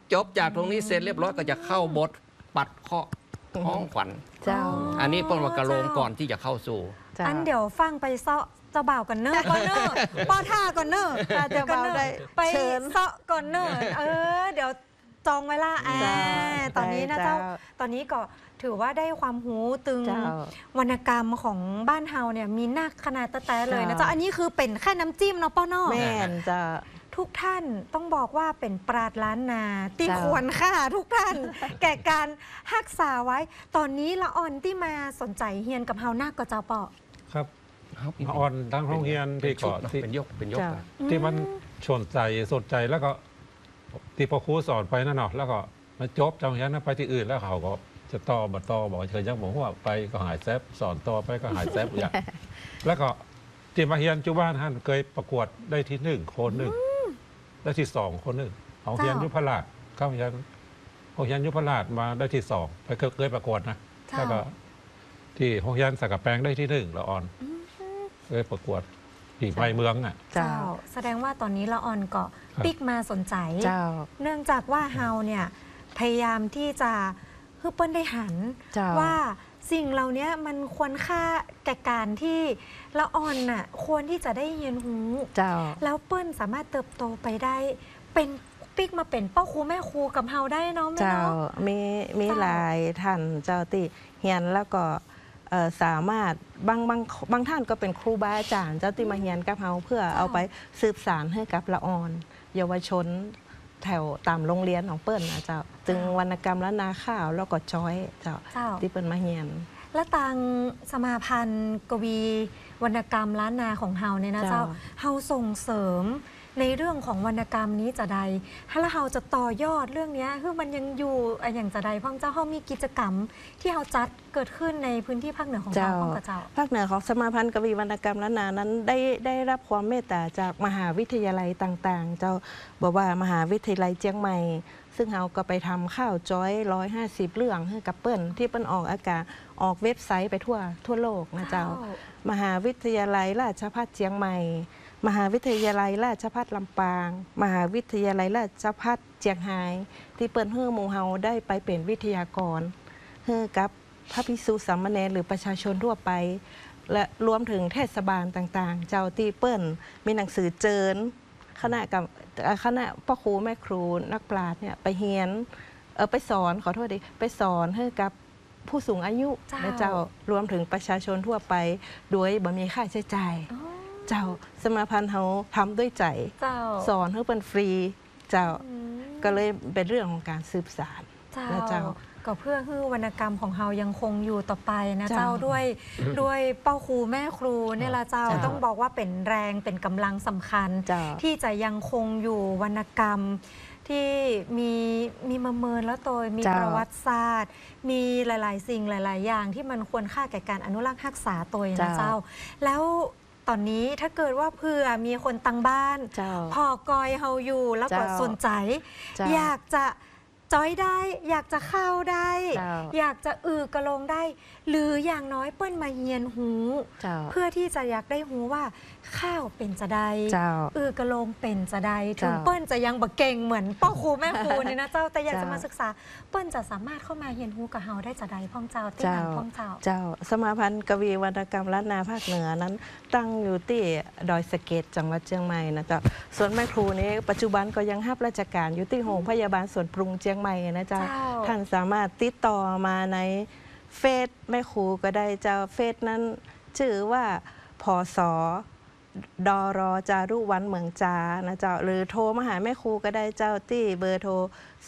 จบจากตรงนี้เสร็จเรียบร้อยก็จะเข้าบทปัดเคาะห้องขวัญเจ้าอันนี้เป็นวักกะโลงก่อนที่จะเข้าสู่อันเดี๋ยวฟังไปเซาะเจ้าบ่าวก่อนเนอะก่อนเนอะป้อท่าก่อนเนอะเดี๋ยวก่อนเนอะไปเซาะก่อนเนอะเดี๋ยวจองไว้ละตอนนี้นะเจ้าตอนนี้ก็ถือว่าได้ความหูตึงวรรณกรรมของบ้านเฮาเนี่ยมีนักขนาดแต่เลยนะเจ้าอันนี้คือเป็นแค่น้ำจิ้มเนาะป้อเนาะแม่นจะทุกท่านต้องบอกว่าเป็นปราชญ์ล้านนาที่ควรค่าทุกท่าน แก่การรักษาไว้ ตอนนี้ละอ่อนที่มาสนใจเฮียนกับเฮานักก็เจ้าเปาะครับอ่อนทั้งห้องเรียนที่เกาะที่เป็นยกที่มันสนใจแล้วก็ที่พอครูสอนไปนั่นเนาะแล้วก็มาจบจังนั้นไปที่อื่นแล้วเขาก็จะต่อบอกเคยยังบอกว่าไปก็หายแซบสอนต่อไปก็หายแซบอย่างแล้วก็ที่มาเฮียนจุบ้านท่านเคยประกวดได้ที่1 คนหนึ่งได้ที่2 คนหนึ่งของเฮียนยุพราชเข้าเฮียนของเฮียนยุพราชมาได้ที่2ไปเคยประกวดนะแล้วก็ที่ของเฮียนสักกะแปงได้ที่1ละอ่อนเคยประกวดที่ไปเมืองอ่ะเจ้าแสดงว่าตอนนี้ละอ่อนก็ปิ๊กมาสนใจเนื่องจากว่าเฮาเนี่ยพยายามที่จะให้เปิ้ลได้หันว่าสิ่งเหล่านี้มันควรค่าแก่การที่ละอ่อนน่ะควรที่จะได้เรียนรู้แล้วเปิ้ลสามารถเติบโตไปได้เป็นปิ๊กมาเป็นพ่อครูแม่ครูกับเฮาได้เนาะแม่เนาะมีหลายท่านเจ้าติเฮียนแล้วก็สามารถบางท่านก็เป็นครูบาอาจารย์เจ้าติมาเฮียนกับเฮาเพื่อเอาไปสืบสานให้กับละอ่อนเยาวชนแถวตามโรงเรียนของเปิ้ลนะเจ้าจึงวรรณกรรมและนาข้าวแล้วก็จ้อยเจ้าที่เปิ้ลมาเฮียนและทางสมาพันธ์กวีวรรณกรรมล้านนาของเฮาเนี่ยนะเจ้าเฮาส่งเสริมในเรื่องของวรรณกรรมนี้จะใดถ้าเฮาจะต่อยอดเรื่องนี้คือมันยังอยู่อย่างจะใดพ่อเจ้าเฮามีกิจกรรมที่เฮาจัดเกิดขึ้นในพื้นที่ภาคเหนือของเฮาพ่อเจ้าภาคเหนือของสมาพันธ์กวีวรรณกรรมล้านนานั้นได้รับความเมตตาจากมหาวิทยาลัยต่างๆเจ้าบอกว่ามหาวิทยาลัยเชียงใหม่ซึ่งเฮาก็ไปทำข้าวจ้อย150เรื่องให้กับเปิ้ลที่เปิ้ลออกอากาศออกเว็บไซต์ไปทั่วโลกนะเจ้ามหาวิทยาลัยราชภัฏเชียงใหม่มหาวิทยาลัยราชภัฏลำปางมหาวิทยาลัยราชภัฏเชียงรายที่เปิ้ลเฮือหมู่เฮาได้ไปเป็นวิทยากรเฮือกับพระภิกษุสามเณรหรือประชาชนทั่วไปและรวมถึงเทศบาลต่างๆเจ้าที่เปิ้ลมีหนังสือเจิญคณะพ่อครูแม่ครูนักปราชญ์เนี่ยไปเฮียนไปสอนขอโทษดิไปสอนให้กับผู้สูงอายุและเจ้ารวมถึงประชาชนทั่วไปโดยบ่มีค่าใช้จ่ายเจ้าสมาพันธ์เขาทำด้วยใจสอนให้เป็นฟรีเจ้าก็เลยเป็นเรื่องของการสืบสานและเจ้าก็เพื่อให้วรรณกรรมของเฮายังคงอยู่ต่อไปนะเจ้าด้วยเป้าครูแม่ครูเนี่ยละเจ้าต้องบอกว่าเป็นแรงเป็นกำลังสำคัญที่จะยังคงอยู่วรรณกรรมที่มีมาเมินแล้วโดยมีประวัติศาสตร์มีหลายๆสิ่งหลายๆอย่างที่มันควรค่าแก่การอนุรักษ์รักษาตัวนะเจ้าแล้วตอนนี้ถ้าเกิดว่าเผื่อมีคนตั้งบ้านพอกอยเฮาอยู่แล้วก็สนใจอยากจะจอยได้อยากจะเข้าได้อยากจะกระลงได้หรืออย่างน้อยเปิ้ลมาเฮียนหูเพื่อที่จะอยากได้หูว่าข้าวเป็นจะได้กระลงเป็นจะได้ถึงเปิ้ลจะยังบะเก่งเหมือนพ่อครูแม่ครูเนี่ยนะเจ้าแต่อยากจะมาศึกษาเปิ้ลจะสามารถเข้ามาเฮียนหูกับเฮาได้จะได้พ่อเจ้าที่นั่นพ่อเจ้าสมาพันธ์กวีวรรณกรรมล้านนาภาคเหนือนั้นตั้งอยู่ที่ดอยสะเก็ดจังหวัดเชียงใหม่นะเจ้าส่วนแม่ครูนี้ปัจจุบันก็ยังรับราชการอยู่ที่โรงพยาบาลสวนปรุงเชียงใหม่นะเจ้าท่านสามารถติดต่อมาในเฟซแม่ครูก็ได้เจ้าเฟซนั้นชื่อว่าพศดรจารุวรรณเมืองจานะเจ้าหรือโทรมาหาแม่ครูก็ได้เจ้าที่เบอร์โทร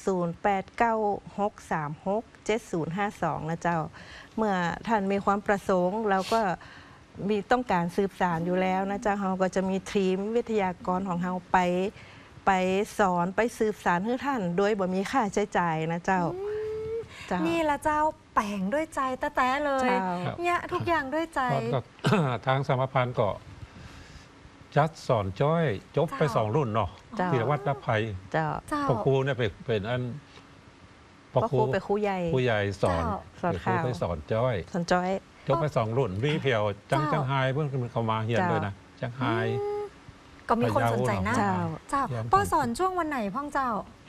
0896367052นะเจ้าเมื่อท่านมีความประสงค์แล้วก็มีต้องการสืบสานอยู่แล้วนะเจ้าเราก็จะมีทีมวิทยากรของเราไปสอนไปสืบสานให้ท่านโดยบ่มีค่าใช้จ่ายนะเจ้านี่ละเจ้าแปลงด้วยใจแต่เลยเนี่ยทุกอย่างด้วยใจทางสมาพันธ์ก็จัดสอนจ้อยจบไป2 รุ่นเนาะธีรวัตร ณ ภัยพ่อครูเนี่ยเป็นอันพ่อครูเป็นครูใหญ่สอนครูไปสอนจ้อยจบไป2 รุ่นวีเพียวจังไฮเพิ่งเข้ามาเฮียนเลยนะจังไฮก็มีคนสนใจนะเจ้าป้อสอนช่วงวันไหนพ่อเจ้า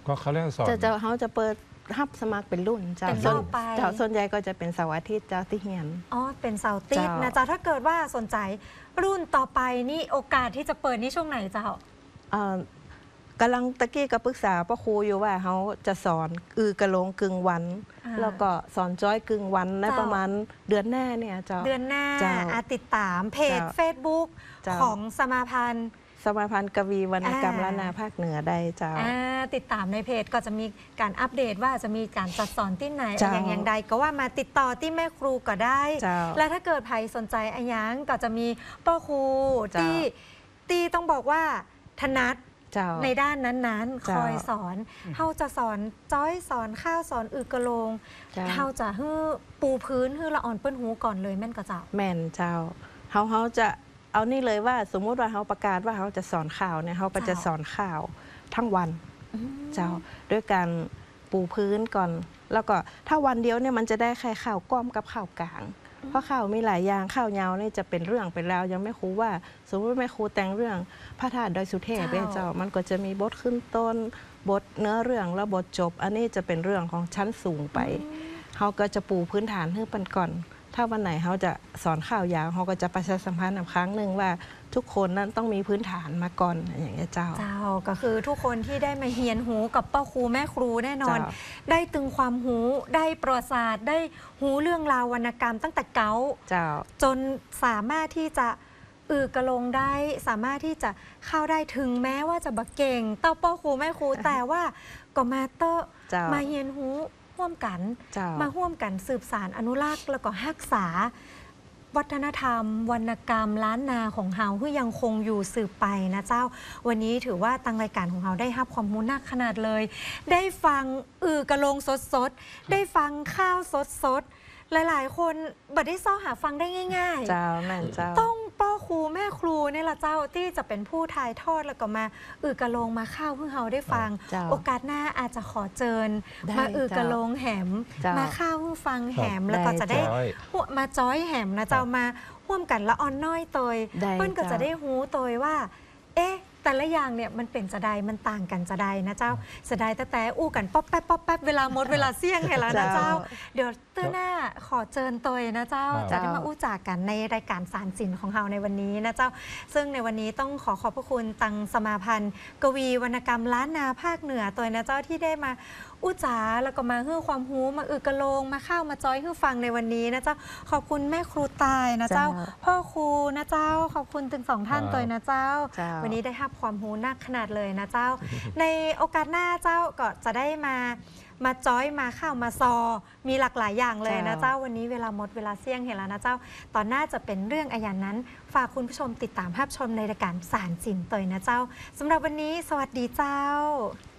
ก็เขาเรียกสอนเจ้าเขาจะเปิดรับสมัครเป็นรุ่นเจ้าเป็นรอบไปเจ้าส่วนใหญ่ก็จะเป็นเสาร์อาทิตย์เจ้าที่เฮียนอ๋อเป็นเสาร์อาทิตย์นะเจ้าเจ้าถ้าเกิดว่าสนใจรุ่นต่อไปนี่โอกาสที่จะเปิดนี่ช่วงไหนเจ้ากำลังตะกี้ก็ปรึกษาพ่อครูอยู่ว่าเขาจะสอนกระโลงกึ่งวัน แล้วก็สอนจ้อยกึ่งวันในประมาณเดือนหน้าเนี่ยเจ้าเดือนหน้าเจ้าติดตามเพจเจ้า Facebook เจ้าของสมาพันธ์สมาพันธ์กวีวรรณกรรมล้านนาภาคเหนือได้เจ้าติดตามในเพจก็จะมีการอัปเดตว่าจะมีการจัดสอนที่ไหนเจ้าอย่างใดก็ว่ามาติดต่อที่แม่ครูก็ได้เจ้าและถ้าเกิดใครสนใจอันยังก็จะมีป้าครูเจ้าที่ต้องบอกว่าถนัดเจ้าในด้านนั้นๆ คเจ้าอยสอนเขาจะสอนจ้อยสอนข้าวสอนกระโลงเจ้าเขาจะฮื้อปูพื้นฮื้อละอ่อนเปิ้นหูก่อนเลยแม่นกระเจ้าแม่นเจ้าเขาจะเอานี่เลยว่าสมมุติว่าเขาประกาศว่าเขาจะสอนข่าวเนี่ยเขาก็จะสอนข่าวทั้งวันเจ้าด้วยการปูพื้นก่อน แล้วก็ถ้าวันเดียวเนี่ยมันจะได้แค่ข่าวก้อมกับข่าวกลาง เพราะข่าวมีหลายอย่างข่าวยาวนี่จะเป็นเรื่องเป็นราวยังไม่ครูว่า สมมติแม่ครูแต่งเรื่องพระธาตุดอยสุเทพเนี่ยเจ้ามันก็จะมีบทขึ้นต้นบทเนื้อเรื่องแล้วบทจบ อันนี้จะเป็นเรื่องของชั้นสูงไปเขาก็จะปูพื้นฐานให้ปันก่อน ถ้าวันไหนเขาจะสอนข่าวยาวเขาก็จะประชาสัมพันธ์อีกครั้งหนึ่งว่าทุกคนนั้นต้องมีพื้นฐานมาก่อนอย่างเงี้ยเจ้าเจ้าก็คือทุกคนที่ได้มาเฮียนหูกับป้าครูแม่ครูแน่นอนเจ้าได้ตึงความหูได้ประวัติศาสตร์ได้หูเรื่องราววรรณกรรมตั้งแต่เก๋าเจ้าจนสามารถที่จะกระลงได้สามารถที่จะเข้าได้ถึงแม้ว่าจะบักเก่งเต้าป้าครูแม่ครู แต่ว่าก็มาเตอะเจ้ามาเฮียนหูร่วมกันเจ้ามาร่วมกันสืบสารอนุรักษ์แล้วก็รักษา วัฒนธรรม วรรณกรรมล้านนาของเฮาที่ยังคงอยู่สืบไปนะเจ้า วันนี้ถือว่าทางรายการของเราได้รับความรู้นักขนาดเลย ได้ฟังกระโลงสดๆ ได้ฟังข้าวสดๆ หลายๆ คนบัดได้เซ้าหาฟังได้ง่าย ๆเจ้าแม่นเจ้าต้องป้อครูแม่ครูเนี่ยละเจ้าที่จะเป็นผู้ถ่ายทอดแล้วก็มากระโลงมาข้าวเพื่อเฮาได้ฟังเจ้าโอกาสหน้าอาจจะขอเจิญได้มากระโลงแหมเจ้ามมาข้าวเพื่อฟังแหมแล้วก็จะได้จ้อยมาจ้อยแหมนะเจ้ามาร่วมกันละออนน้อยตยได้เปิ้นก็เจ้าจะได้หูตยว่า เอ๊ะแต่ละอย่างเนี่ยมันเป็นจะใดมันต่างกันจะใดนะเจ้าจะใดแต่อู้กันป๊อปแป๊บป๊อปแป๊บเวลาหมดเวลาเสี่ยงให้แล้วนะเจ้า เดี๋ยวเตื้อหน้าขอเจิญตยนะเจ้าครับจะได้มาอู้จากกันในรายการสารสินของเราในวันนี้นะเจ้า ซึ่งในวันนี้ต้องขอขอบพระคุณตังสมาพันธ์กวีวรรณกรรมล้านนาภาคเหนือตัวนะเจ้าที่ได้มาอู้จ๋าแล้วก็มาฮื้อความหูมากระโลงมาเข้ามาจอยฮื้อฟังในวันนี้นะเจ้าขอบคุณแม่ครูตายนะเจ้าเจ้าพ่อครูนะเจ้าขอบคุณถึงสองท่านครับตัวนะเจ้าเจ้าวันนี้ได้รับความหูนักขนาดเลยนะเจ้า ในโอกาสหน้าเจ้าก็จะได้มาจอยมาข้าวมาซอ มีหลากหลายอย่างเลยนะเจ้าวันนี้เวลาหมดเวลาเสี่ยงเห็นแล้วนะเจ้า ตอนหน้าจะเป็นเรื่องอย่างนั้น ฝากคุณผู้ชมติดตามภาพชมในรายการสารสินตัวนะเจ้าสำหรับวันนี้สวัสดีเจ้า